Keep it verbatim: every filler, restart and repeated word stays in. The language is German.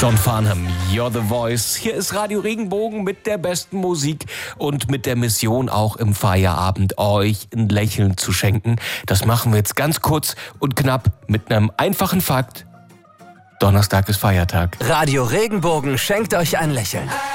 John Farnham, You're the Voice. Hier ist Radio Regenbogen mit der besten Musik und mit der Mission, auch im Feierabend euch ein Lächeln zu schenken. Das machen wir jetzt ganz kurz und knapp mit einem einfachen Fakt. Donnerstag ist Feiertag. Radio Regenbogen schenkt euch ein Lächeln.